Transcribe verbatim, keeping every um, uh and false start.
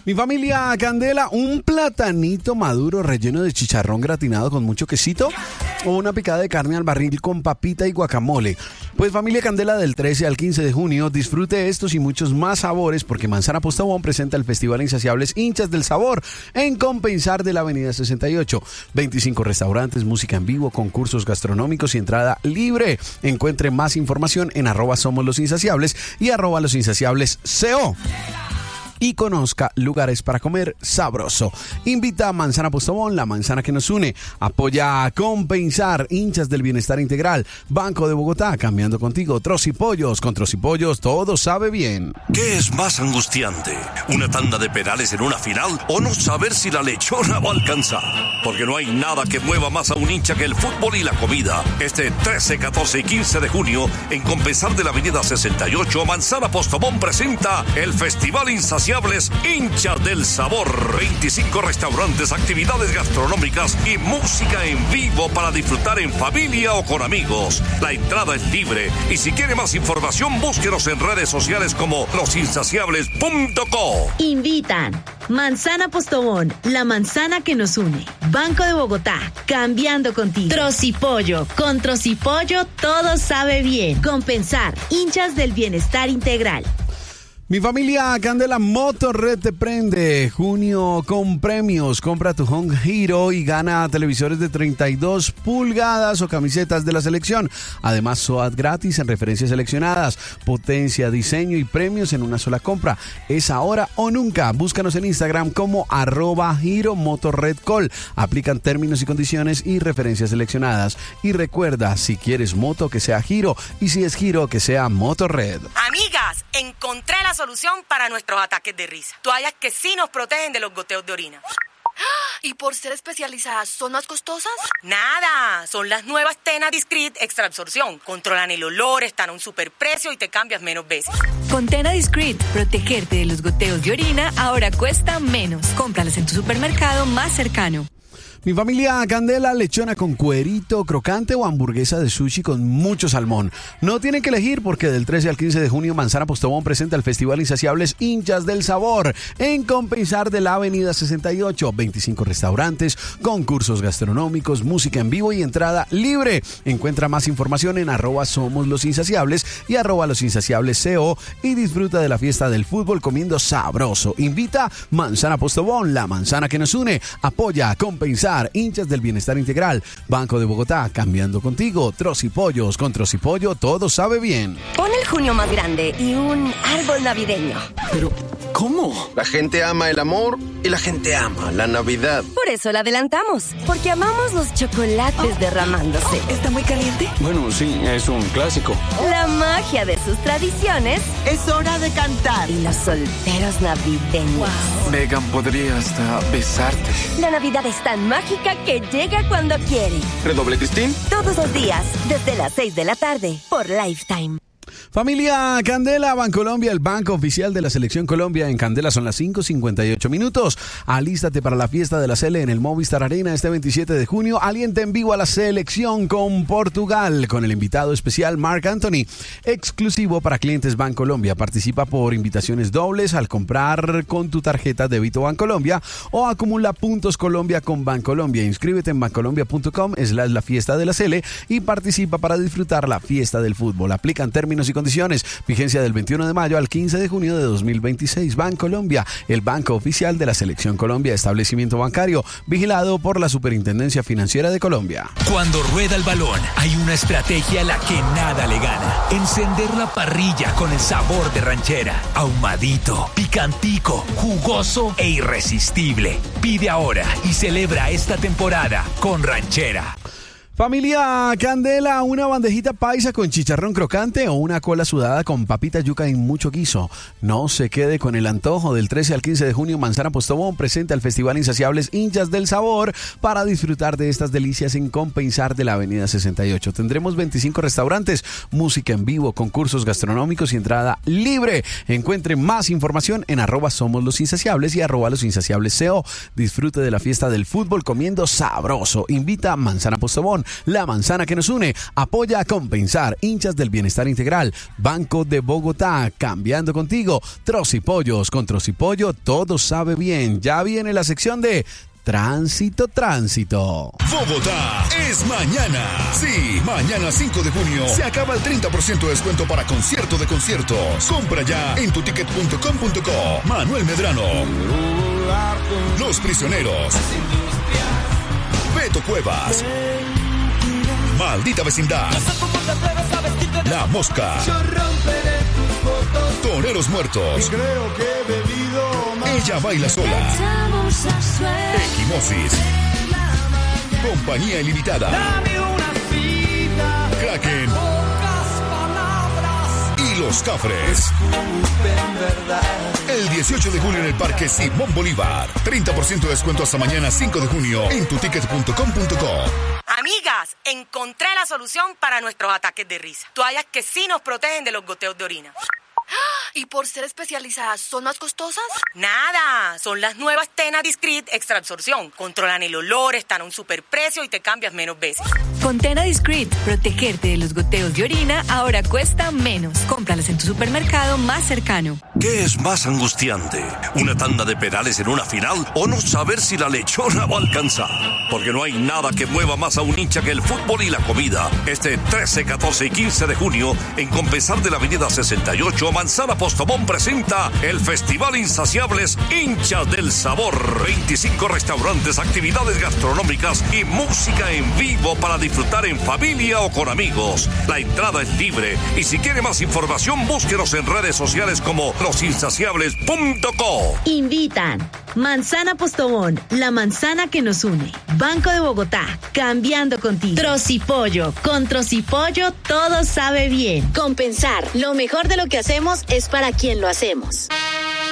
Mi familia Candela, un platanito maduro relleno de chicharrón gratinado con mucho quesito o una picada de carne al barril con papita y guacamole. Pues familia Candela, del trece al quince de junio, disfrute estos y muchos más sabores porque Manzana Postobón presenta el Festival Insaciables Hinchas del Sabor en Compensar de la Avenida sesenta y ocho. veinticinco restaurantes, música en vivo, concursos gastronómicos y entrada libre. Encuentre más información en arroba somos los insaciables y arroba los insaciables co. Y conozca lugares para comer sabroso. Invita a Manzana Postobón, la manzana que nos une. Apoya a Compensar, hinchas del bienestar integral. Banco de Bogotá, cambiando contigo. Trocipollos, con Trocipollos todo sabe bien. ¿Qué es más angustiante? ¿Una tanda de penales en una final o no saber si la lechona va a alcanzar? Porque no hay nada que mueva más a un hincha que el fútbol y la comida. Este trece, catorce y quince de junio, en Compensar de la Avenida sesenta y ocho, Manzana Postobón presenta el Festival Insaciables Hinchas del Sabor. veinticinco restaurantes, actividades gastronómicas y música en vivo para disfrutar en familia o con amigos. La entrada es libre y si quiere más información, búsquenos en redes sociales como los insaciables punto co. Invitan Manzana Postobón, la manzana que nos une. Banco de Bogotá, cambiando contigo. Trocipollo, con Trocipollo todo sabe bien. Compensar, hinchas del bienestar integral. Mi familia Candela, Motorred te prende. Junio con premios. Compra tu Home Hero y gana televisores de treinta y dos pulgadas o camisetas de la selección. Además, SOAT gratis en referencias seleccionadas. Potencia, diseño y premios en una sola compra. Es ahora o nunca. Búscanos en Instagram como arroba Hero Motorred Call. Aplican términos y condiciones y referencias seleccionadas. Y recuerda, si quieres moto, que sea Hero. Y si es Hero, que sea Motorred. Amigas, encontré la solución para nuestros ataques de risa. Toallas que sí nos protegen de los goteos de orina. ¿Y por ser especializadas son más costosas? Nada, son las nuevas Tena Discreet Extra Absorción. Controlan el olor, están a un superprecio y te cambias menos veces. Con Tena Discreet, protegerte de los goteos de orina ahora cuesta menos. Cómpralas en tu supermercado más cercano. Mi familia Candela, lechona con cuerito crocante o hamburguesa de sushi con mucho salmón. No tienen que elegir porque del trece al quince de junio Manzana Postobón presenta el Festival Insaciables Hinchas del Sabor en Compensar de la Avenida sesenta y ocho. veinticinco restaurantes, concursos gastronómicos, música en vivo y entrada libre. Encuentra más información en arroba somos los insaciables y arroba los insaciables co y disfruta de la fiesta del fútbol comiendo sabroso. Invita Manzana Postobón, la manzana que nos une. Apoya a Compensar, hinchas del bienestar integral. Banco de Bogotá, cambiando contigo. Trocipollos, con Trocipollo todo sabe bien. Pon el junio más grande y un árbol navideño. Pero, ¿cómo? La gente ama el amor y la gente ama la Navidad. Por eso la adelantamos, porque amamos los chocolates derramándose. ¿Está muy caliente? Bueno, sí, es un clásico. La magia de sus tradiciones. Es hora de cantar. Y los solteros navideños. Wow. Megan, podría hasta besarte. La Navidad es tan mágica que llega cuando quiere. Redoble, Cristín. Todos los días, desde las seis de la tarde, por Lifetime. Familia Candela, Bancolombia, el banco oficial de la Selección Colombia. En Candela son las cinco cincuenta y ocho minutos. Alístate para la fiesta de la Sele en el Movistar Arena este veintisiete de junio. Alienta en vivo a la selección con Portugal, con el invitado especial Marc Anthony, exclusivo para clientes Bancolombia. Participa por invitaciones dobles al comprar con tu tarjeta débito Bancolombia o acumula puntos Colombia con Bancolombia. Inscríbete en bancolombia punto com slash la fiesta de la Sele y participa para disfrutar la fiesta del fútbol. Aplican términos y condiciones. Vigencia del veintiuno de mayo al quince de junio de dos mil veintiséis. Bancolombia, el banco oficial de la Selección Colombia. Establecimiento bancario vigilado por la Superintendencia Financiera de Colombia. Cuando rueda el balón, hay una estrategia a la que nada le gana. Encender la parrilla con el sabor de ranchera. Ahumadito, picantico, jugoso e irresistible. Pide ahora y celebra esta temporada con ranchera. Familia Candela, una bandejita paisa con chicharrón crocante o una cola sudada con papita, yuca y mucho guiso. No se quede con el antojo. Del trece al quince de junio, Manzana Postobón presenta el Festival Insaciables Hinchas del Sabor para disfrutar de estas delicias en Compensar de la Avenida sesenta y ocho. Tendremos veinticinco restaurantes, música en vivo, concursos gastronómicos y entrada libre. Encuentre más información en arroba somos los insaciables y arroba los insaciables co. Disfrute de la fiesta del fútbol comiendo sabroso. Invita a Manzana Postobón, Postobón, la manzana que nos une. Apoya a Compensar, hinchas del bienestar integral. Banco de Bogotá, cambiando contigo. Trocipollos, con Trocipollo todo sabe bien. Ya viene la sección de Tránsito, Tránsito. Bogotá es mañana. Sí, mañana cinco de junio se acaba el treinta por ciento de descuento para concierto de conciertos. Compra ya en tu ticket punto com punto co. Manuel Medrano, Los Prisioneros, Beto Cuevas, Maldita Vecindad, La Mosca, Toreros Muertos, Ella Baila Sola, Equimosis, Compañía Ilimitada, Kraken y Los Cafres. El dieciocho de julio en el Parque Simón Bolívar. treinta por ciento de descuento hasta mañana cinco de junio en tu ticket punto com punto co. Amigas, encontré la solución para nuestros ataques de risa. Toallas que sí nos protegen de los goteos de orina. ¿Y por ser especializadas son más costosas? Nada, son las nuevas Tena Discreet Extra Absorción. Controlan el olor, están a un superprecio y te cambias menos veces. Con Tena Discreet, protegerte de los goteos de orina ahora cuesta menos. Cómpralas en tu supermercado más cercano. ¿Qué es más angustiante? ¿Una tanda de penales en una final o no saber si la lechona va a alcanzar? Porque no hay nada que mueva más a un hincha que el fútbol y la comida. Este trece, catorce y quince de junio, en Compensar de la avenida sesenta y ocho, Manzana Postobón presenta el Festival Insaciables Hinchas del Sabor. veinticinco restaurantes, actividades gastronómicas y música en vivo para disfrutar en familia o con amigos. La entrada es libre y si quiere más información, búsquenos en redes sociales como los insaciables punto co. Invitan Manzana Postobón, la manzana que nos une. Banco de Bogotá, cambiando contigo. Trocipollo, con Trocipollo todo sabe bien. Compensar, lo mejor de lo que hacemos es para quien lo hacemos.